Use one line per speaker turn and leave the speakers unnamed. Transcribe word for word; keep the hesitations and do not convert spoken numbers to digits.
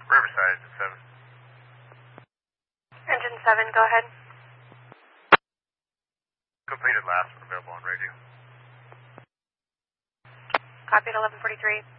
Riverside, engine seven.
Engine seven, go ahead.
Completed last, available on radio.
Copied eleven forty-three.